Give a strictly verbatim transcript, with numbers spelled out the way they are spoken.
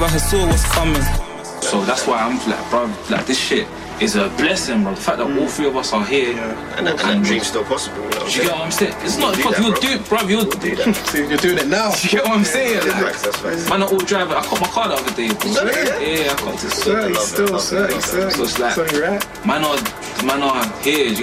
I saw what's coming. So that's why I'm like, bro, like this shit is a blessing, bro. The fact that mm. all three of us are here. Yeah. And, and, and that dream's still possible. You know do you get what I'm saying? It's not because you'll do it, bro. You'll do that. So you're doing it now. Do you get what I'm yeah, saying? That's like, facts, that's facts. Man, not all driving. I caught my car the other day. Bro. Yeah, yeah, I got this. thirty still, thirty, thirty. So it's like, so you're right. man are, man are here.